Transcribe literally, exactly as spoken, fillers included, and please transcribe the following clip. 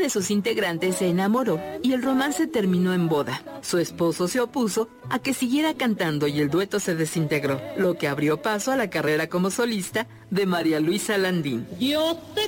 de sus integrantes se enamoró y el romance terminó en boda. Su esposo se opuso a que siguiera cantando y el dueto se desintegró, lo que abrió paso a la carrera como solista de María Luisa Landín. Yo te